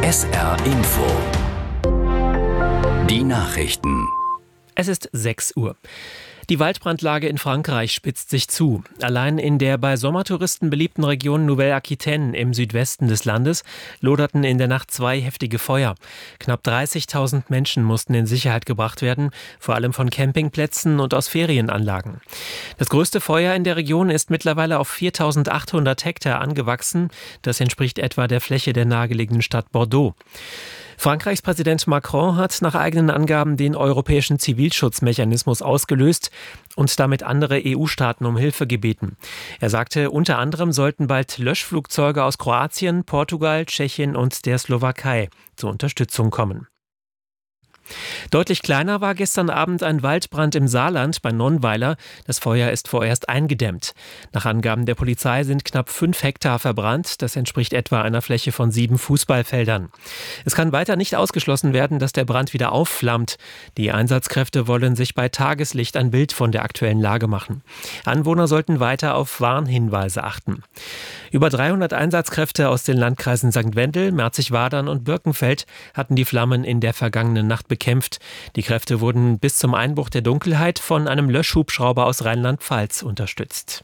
SR Info. Die Nachrichten. Es ist 6 Uhr. Die Waldbrandlage in Frankreich spitzt sich zu. Allein in der bei Sommertouristen beliebten Region Nouvelle-Aquitaine im Südwesten des Landes loderten in der Nacht 2 heftige Feuer. Knapp 30.000 Menschen mussten in Sicherheit gebracht werden, vor allem von Campingplätzen und aus Ferienanlagen. Das größte Feuer in der Region ist mittlerweile auf 4.800 Hektar angewachsen. Das entspricht etwa der Fläche der nahegelegenen Stadt Bordeaux. Frankreichs Präsident Macron hat nach eigenen Angaben den europäischen Zivilschutzmechanismus ausgelöst und damit andere EU-Staaten um Hilfe gebeten. Er sagte, unter anderem sollten bald Löschflugzeuge aus Kroatien, Portugal, Tschechien und der Slowakei zur Unterstützung kommen. Deutlich kleiner war gestern Abend ein Waldbrand im Saarland bei Nonnweiler. Das Feuer ist vorerst eingedämmt. Nach Angaben der Polizei sind knapp 5 Hektar verbrannt. Das entspricht etwa einer Fläche von 7 Fußballfeldern. Es kann weiter nicht ausgeschlossen werden, dass der Brand wieder aufflammt. Die Einsatzkräfte wollen sich bei Tageslicht ein Bild von der aktuellen Lage machen. Anwohner sollten weiter auf Warnhinweise achten. Über 300 Einsatzkräfte aus den Landkreisen St. Wendel, Merzig-Wadern und Birkenfeld hatten die Flammen in der vergangenen Nacht bekämpft. Die Kräfte wurden bis zum Einbruch der Dunkelheit von einem Löschhubschrauber aus Rheinland-Pfalz unterstützt.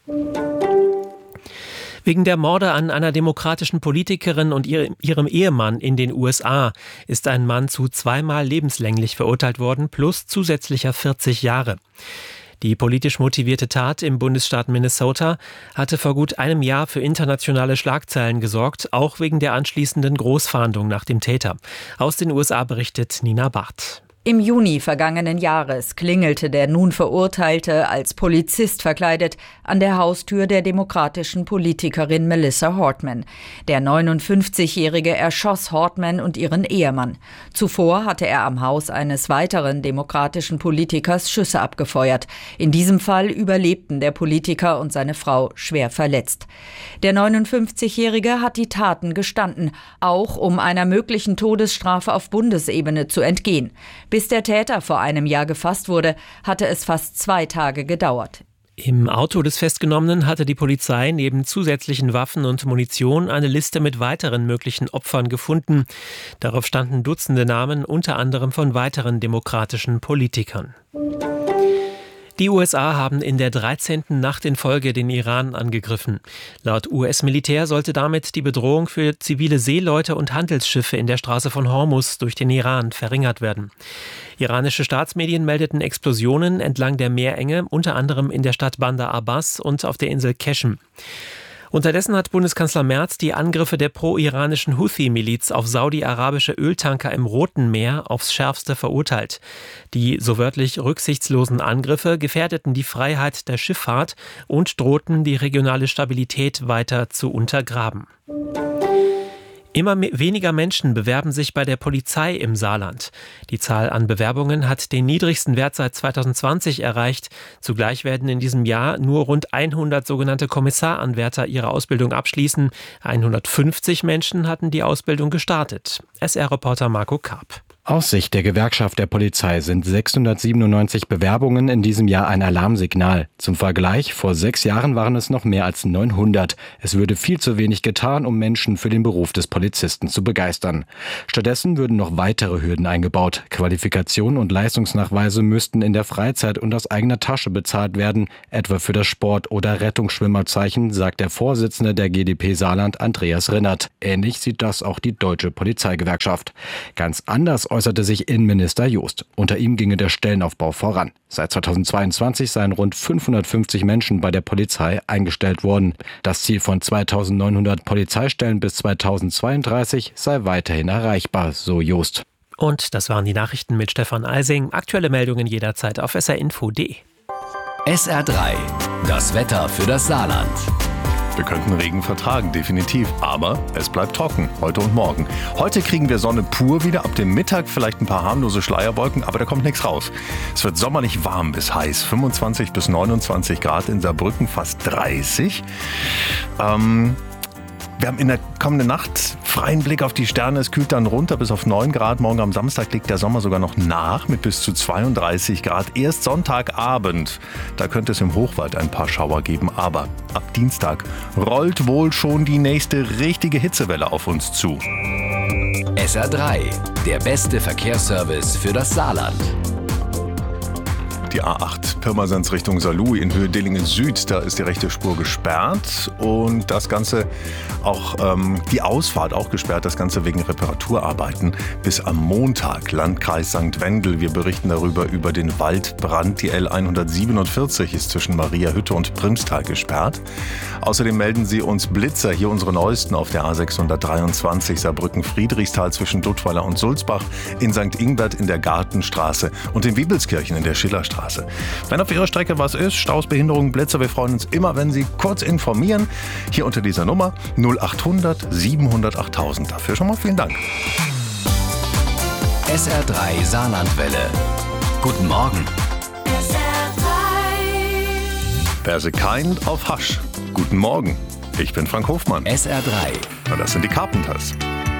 Wegen der Morde an einer demokratischen Politikerin und ihrem Ehemann in den USA ist ein Mann zu 2-mal lebenslänglich verurteilt worden, plus zusätzlicher 40 Jahre. Die politisch motivierte Tat im Bundesstaat Minnesota hatte vor gut einem Jahr für internationale Schlagzeilen gesorgt, auch wegen der anschließenden Großfahndung nach dem Täter. Aus den USA berichtet Nina Barth. Im Juni vergangenen Jahres klingelte der nun Verurteilte als Polizist verkleidet an der Haustür der demokratischen Politikerin Melissa Hortman. Der 59-Jährige erschoss Hortman und ihren Ehemann. Zuvor hatte er am Haus eines weiteren demokratischen Politikers Schüsse abgefeuert. In diesem Fall überlebten der Politiker und seine Frau schwer verletzt. Der 59-Jährige hat die Taten gestanden, auch um einer möglichen Todesstrafe auf Bundesebene zu entgehen. Bis der Täter vor einem Jahr gefasst wurde, hatte es fast 2 Tage gedauert. Im Auto des Festgenommenen hatte die Polizei neben zusätzlichen Waffen und Munition eine Liste mit weiteren möglichen Opfern gefunden. Darauf standen Dutzende Namen, unter anderem von weiteren demokratischen Politikern. Die USA haben in der 13. Nacht in Folge den Iran angegriffen. Laut US-Militär sollte damit die Bedrohung für zivile Seeleute und Handelsschiffe in der Straße von Hormuz durch den Iran verringert werden. Iranische Staatsmedien meldeten Explosionen entlang der Meerenge, unter anderem in der Stadt Bandar Abbas und auf der Insel Keshem. Unterdessen hat Bundeskanzler Merz die Angriffe der pro-iranischen Houthi-Miliz auf saudi-arabische Öltanker im Roten Meer aufs Schärfste verurteilt. Die so wörtlich rücksichtslosen Angriffe gefährdeten die Freiheit der Schifffahrt und drohten, die regionale Stabilität weiter zu untergraben. Immer weniger Menschen bewerben sich bei der Polizei im Saarland. Die Zahl an Bewerbungen hat den niedrigsten Wert seit 2020 erreicht. Zugleich werden in diesem Jahr nur rund 100 sogenannte Kommissaranwärter ihre Ausbildung abschließen. 150 Menschen hatten die Ausbildung gestartet. SR-Reporter Marco Karp. Aus Sicht der Gewerkschaft der Polizei sind 697 Bewerbungen in diesem Jahr ein Alarmsignal. Zum Vergleich, vor 6 Jahren waren es noch mehr als 900. Es würde viel zu wenig getan, um Menschen für den Beruf des Polizisten zu begeistern. Stattdessen würden noch weitere Hürden eingebaut. Qualifikation und Leistungsnachweise müssten in der Freizeit und aus eigener Tasche bezahlt werden, etwa für das Sport- oder Rettungsschwimmerzeichen, sagt der Vorsitzende der GdP Saarland, Andreas Rinnert. Ähnlich sieht das auch die Deutsche Polizeigewerkschaft. Ganz anders äußerte sich Innenminister Jost. Unter ihm ginge der Stellenaufbau voran. Seit 2022 seien rund 550 Menschen bei der Polizei eingestellt worden. Das Ziel von 2.900 Polizeistellen bis 2032 sei weiterhin erreichbar, so Jost. Und das waren die Nachrichten mit Stefan Eising. Aktuelle Meldungen jederzeit auf srinfo.de. SR3, das Wetter für das Saarland. Wir könnten Regen vertragen, definitiv. Aber es bleibt trocken, heute und morgen. Heute kriegen wir Sonne pur wieder. Ab dem Mittag vielleicht ein paar harmlose Schleierwolken, aber da kommt nichts raus. Es wird sommerlich warm bis heiß. 25 bis 29 Grad in Saarbrücken, fast 30. Wir haben in der kommenden Nacht freien Blick auf die Sterne. Es kühlt dann runter bis auf 9 Grad. Morgen am Samstag liegt der Sommer sogar noch nach mit bis zu 32 Grad. Erst Sonntagabend, da könnte es im Hochwald ein paar Schauer geben. Aber ab Dienstag rollt wohl schon die nächste richtige Hitzewelle auf uns zu. SR3, der beste Verkehrsservice für das Saarland. Die A8 Pirmasens Richtung Saarlouis in Höhe Dillingen Süd, da ist die rechte Spur gesperrt und das Ganze auch die Ausfahrt auch gesperrt, das Ganze wegen Reparaturarbeiten bis am Montag. Landkreis St. Wendel, wir berichten darüber über den Waldbrand. Die L147 ist zwischen Mariahütte und Primstal gesperrt. Außerdem melden sie uns Blitzer, hier unsere neuesten auf der A623 Saarbrücken-Friedrichsthal zwischen Duttweiler und Sulzbach, in St. Ingbert in der Gartenstraße und in Wiebelskirchen in der Schillerstraße. Wenn auf Ihrer Strecke was ist, Staus, Behinderungen, Blitzer, wir freuen uns immer, wenn Sie kurz informieren. Hier unter dieser Nummer 0800 700 8000. Dafür schon mal vielen Dank. SR3 Saarlandwelle. Guten Morgen. Bersekeind auf Hasch. Guten Morgen. Ich bin Frank Hofmann. SR3. Und das sind die Carpenters.